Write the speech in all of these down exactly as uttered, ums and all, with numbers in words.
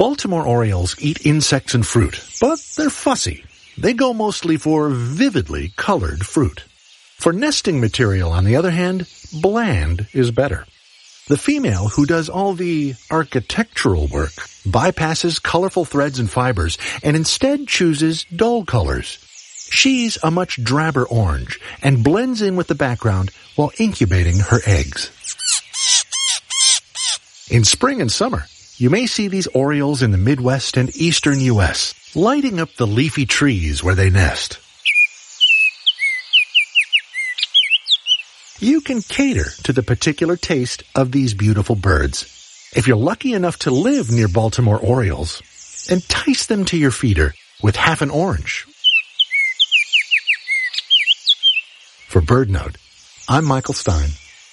Baltimore Orioles eat insects and fruit, but they're fussy. They go mostly for vividly colored fruit. For nesting material, on the other hand, bland is better. The female, who does all the architectural work, bypasses colorful threads and fibers and instead chooses dull colors. She's a much drabber orange and blends in with the background while incubating her eggs. In spring and summer, you may see these orioles in the Midwest and eastern U S, lighting up the leafy trees where they nest. You can cater to the particular taste of these beautiful birds. If you're lucky enough to live near Baltimore Orioles, entice them to your feeder with half an orange. For BirdNote, I'm Michael Stein.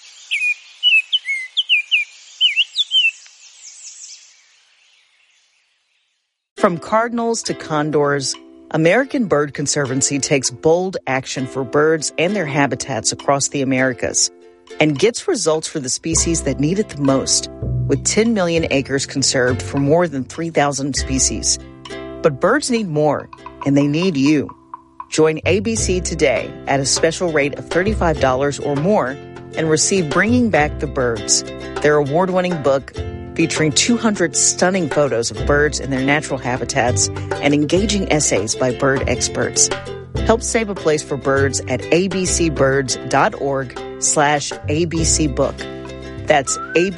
From cardinals to condors, American Bird Conservancy takes bold action for birds and their habitats across the Americas and gets results for the species that need it the most, with ten million acres conserved for more than three thousand species. But birds need more, and they need you. Join A B C today at a special rate of thirty-five dollars or more and receive Bringing Back the Birds, their award-winning book featuring two hundred stunning photos of birds in their natural habitats and engaging essays by bird experts. Help save a place for birds at abcbirds.org slash abcbook. That's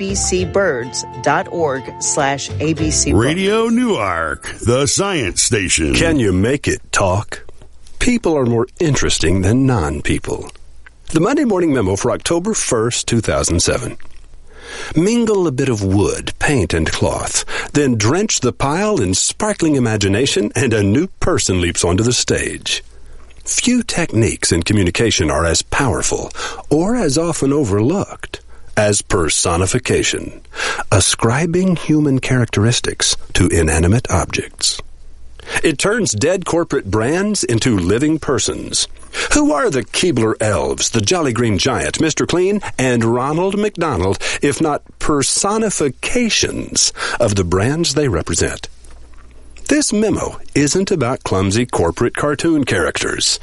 abcbirds.org slash abcbook. Radio Newark, the science station. Can you make it talk? People are more interesting than non-people. The Monday Morning Memo for October first, two thousand seven. Mingle a bit of wood, paint, and cloth. Then drench the pile in sparkling imagination, and a new person leaps onto the stage. Few techniques in communication are as powerful, or as often overlooked, as personification, ascribing human characteristics to inanimate objects. It turns dead corporate brands into living persons. Who are the Keebler Elves, the Jolly Green Giant, Mister Clean, and Ronald McDonald, if not personifications of the brands they represent? This memo isn't about clumsy corporate cartoon characters.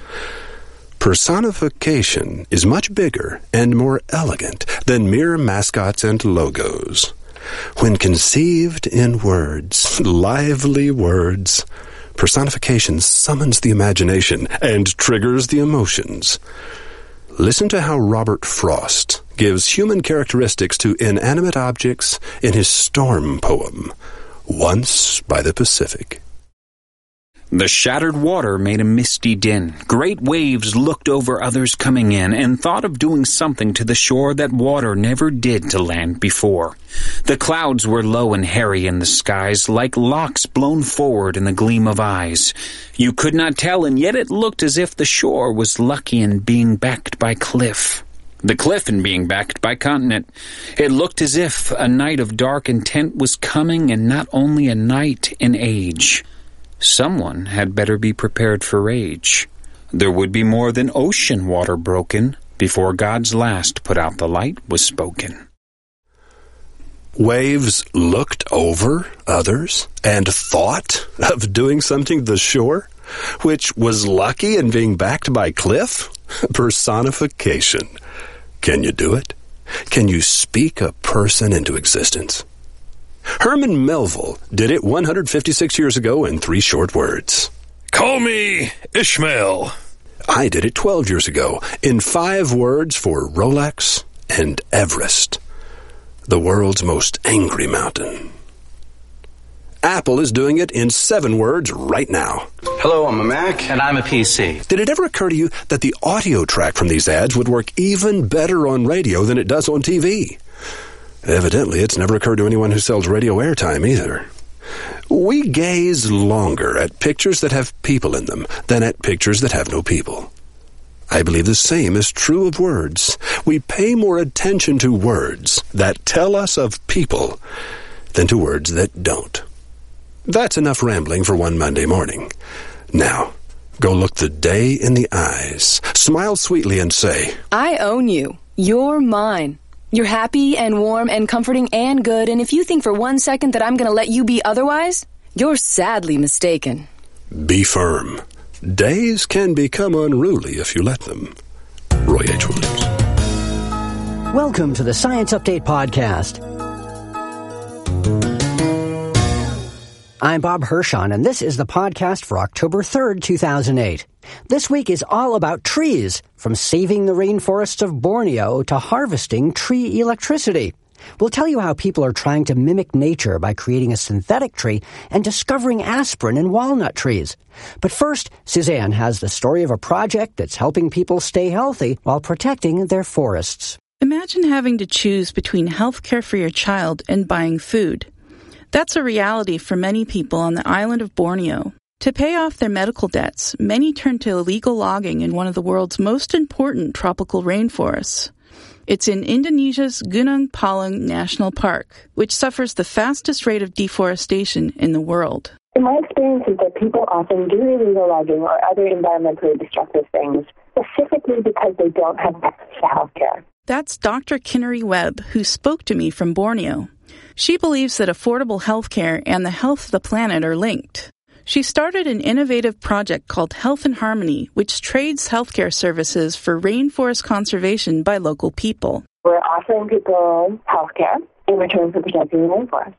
Personification is much bigger and more elegant than mere mascots and logos. When conceived in words, lively words, personification summons the imagination and triggers the emotions. Listen to how Robert Frost gives human characteristics to inanimate objects in his storm poem, Once by the Pacific. The shattered water made a misty din. Great waves looked over others coming in and thought of doing something to the shore that water never did to land before. The clouds were low and hairy in the skies, like locks blown forward in the gleam of eyes. You could not tell, and yet it looked as if the shore was lucky in being backed by cliff. The cliff in being backed by continent. It looked as if a night of dark intent was coming, and not only a night, an age. Someone had better be prepared for rage. There would be more than ocean water broken before God's last put out the light was spoken. Waves looked over others and thought of doing something to the shore, which was lucky in being backed by cliff? Personification. Can you do it? Can you speak a person into existence? Herman Melville did it one hundred fifty-six years ago in three short words. Call me Ishmael. I did it twelve years ago in five words for Rolex and Everest, the world's most angry mountain. Apple is doing it in seven words right now. Hello, I'm a Mac. And I'm a P C. Did it ever occur to you that the audio track from these ads would work even better on radio than it does on T V? Evidently, it's never occurred to anyone who sells radio airtime either. We gaze longer at pictures that have people in them than at pictures that have no people. I believe the same is true of words. We pay more attention to words that tell us of people than to words that don't. That's enough rambling for one Monday morning. Now, go look the day in the eyes, smile sweetly and say, I own you. You're mine. You're happy and warm and comforting and good, and if you think for one second that I'm going to let you be otherwise, you're sadly mistaken. Be firm. Days can become unruly if you let them. Roy H. Williams. Welcome to the Science Update Podcast. I'm Bob Hirschon, and this is the podcast for October third, two thousand eight. This week is all about trees, from saving the rainforests of Borneo to harvesting tree electricity. We'll tell you how people are trying to mimic nature by creating a synthetic tree and discovering aspirin in walnut trees. But first, Suzanne has the story of a project that's helping people stay healthy while protecting their forests. Imagine having to choose between health care for your child and buying food. That's a reality for many people on the island of Borneo. To pay off their medical debts, many turn to illegal logging in one of the world's most important tropical rainforests. It's in Indonesia's Gunung Palung National Park, which suffers the fastest rate of deforestation in the world. In my experience is that people often do illegal logging or other environmentally destructive things, specifically because they don't have access to health care. That's Doctor Kinnari Webb, who spoke to me from Borneo. She believes that affordable health care and the health of the planet are linked. She started an innovative project called Health in Harmony, which trades healthcare services for rainforest conservation by local people. We're offering people health care in return for protecting the rainforest.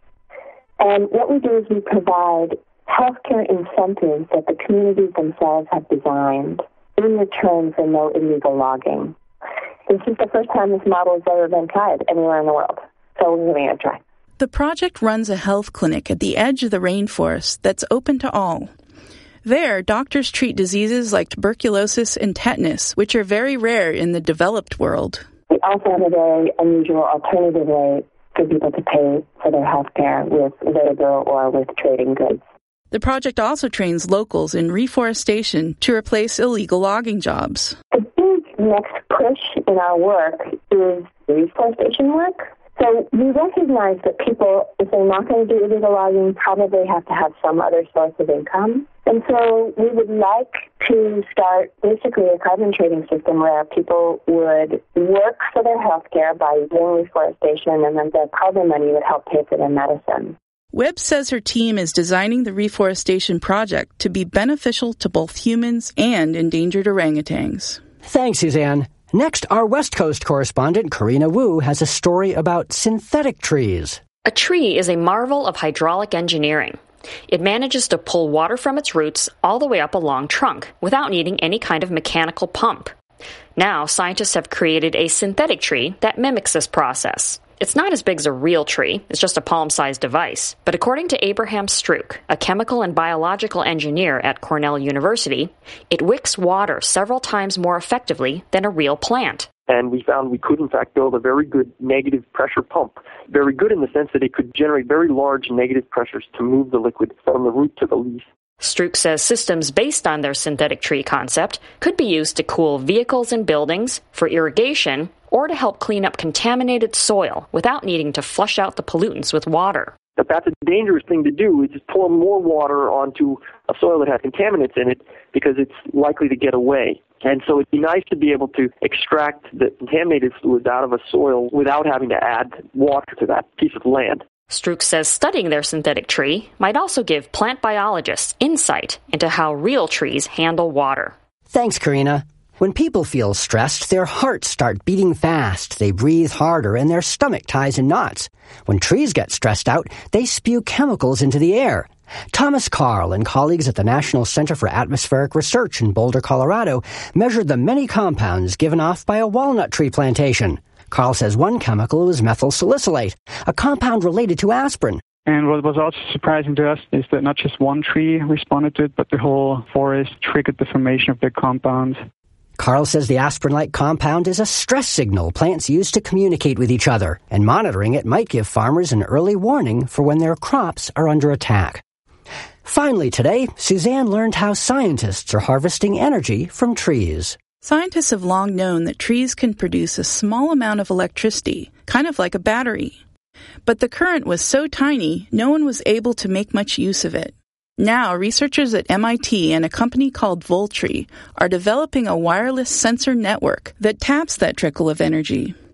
And what we do is we provide healthcare incentives that the communities themselves have designed in return for no illegal logging. This is the first time this model has ever been tried anywhere in the world, so we're giving it a try. The project runs a health clinic at the edge of the rainforest that's open to all. There, doctors treat diseases like tuberculosis and tetanus, which are very rare in the developed world. We also have a very unusual alternative way for people to pay for their health care with labor or with trading goods. The project also trains locals in reforestation to replace illegal logging jobs. The big next push in our work is reforestation work. So we recognize that people, if they're not going to do illegal logging, probably have to have some other source of income. And so we would like to start basically a carbon trading system where people would work for their health care by doing reforestation, and then the carbon money would help pay for their medicine. Webb says her team is designing the reforestation project to be beneficial to both humans and endangered orangutans. Thanks, Suzanne. Next, our West Coast correspondent, Karina Wu, has a story about synthetic trees. A tree is a marvel of hydraulic engineering. It manages to pull water from its roots all the way up a long trunk without needing any kind of mechanical pump. Now, scientists have created a synthetic tree that mimics this process. It's not as big as a real tree, it's just a palm-sized device. But according to Abraham Strouk, a chemical and biological engineer at Cornell University, it wicks water several times more effectively than a real plant. And we found we could, in fact, build a very good negative pressure pump. Very good in the sense that it could generate very large negative pressures to move the liquid from the root to the leaf. Strouk says systems based on their synthetic tree concept could be used to cool vehicles and buildings, for irrigation, or to help clean up contaminated soil without needing to flush out the pollutants with water. But that's a dangerous thing to do, is just pour more water onto a soil that has contaminants in it because it's likely to get away. And so it'd be nice to be able to extract the contaminated fluids out of a soil without having to add water to that piece of land. Strouk says studying their synthetic tree might also give plant biologists insight into how real trees handle water. Thanks, Karina. When people feel stressed, their hearts start beating fast, they breathe harder, and their stomach ties in knots. When trees get stressed out, they spew chemicals into the air. Thomas Carl and colleagues at the National Center for Atmospheric Research in Boulder, Colorado, measured the many compounds given off by a walnut tree plantation. Carl says one chemical was methyl salicylate, a compound related to aspirin. And what was also surprising to us is that not just one tree responded to it, but the whole forest triggered the formation of the compound. Carl says the aspirin-like compound is a stress signal plants use to communicate with each other, and monitoring it might give farmers an early warning for when their crops are under attack. Finally today, Suzanne learned how scientists are harvesting energy from trees. Scientists have long known that trees can produce a small amount of electricity, kind of like a battery. But the current was so tiny, no one was able to make much use of it. Now, researchers at M I T and a company called Voltree are developing a wireless sensor network that taps that trickle of energy.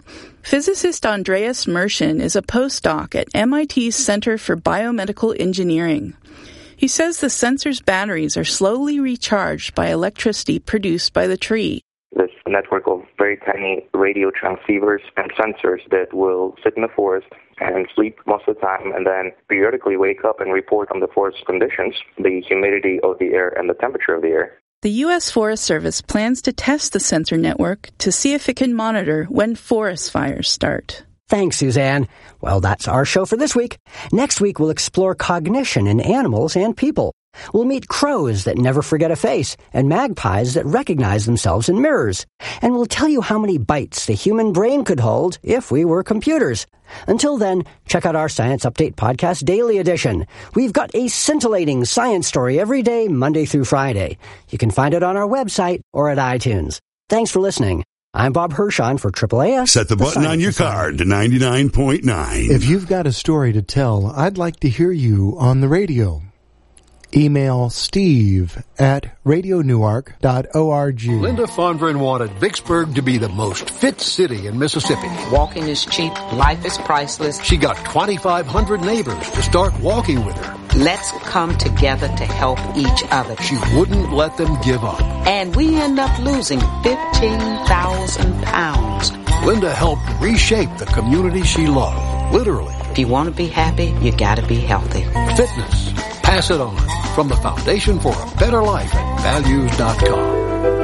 Physicist Andreas Mershon is a postdoc at M I T's Center for Biomedical Engineering. He says the sensor's batteries are slowly recharged by electricity produced by the tree. This network of very tiny radio transceivers and sensors that will sit in the forest and sleep most of the time and then periodically wake up and report on the forest conditions, the humidity of the air and the temperature of the air. The U S Forest Service plans to test the sensor network to see if it can monitor when forest fires start. Thanks, Suzanne. Well, that's our show for this week. Next week, we'll explore cognition in animals and people. We'll meet crows that never forget a face and magpies that recognize themselves in mirrors. And we'll tell you how many bytes the human brain could hold if we were computers. Until then, check out our Science Update Podcast Daily Edition. We've got a scintillating science story every day, Monday through Friday. You can find it on our website or at iTunes. Thanks for listening. I'm Bob Hirschon for triple A S. Set the button the on your card to ninety-nine point nine. If you've got a story to tell, I'd like to hear you on the radio. Email Steve at radio newark dot org. Linda Fondren wanted Vicksburg to be the most fit city in Mississippi. Walking is cheap. Life is priceless. She got twenty-five hundred neighbors to start walking with her. Let's come together to help each other. She wouldn't let them give up. And we end up losing fifteen thousand pounds. Linda helped reshape the community she loved, literally. If you want to be happy, you got to be healthy. Fitness. Pass it on from the Foundation for a Better Life at values dot com.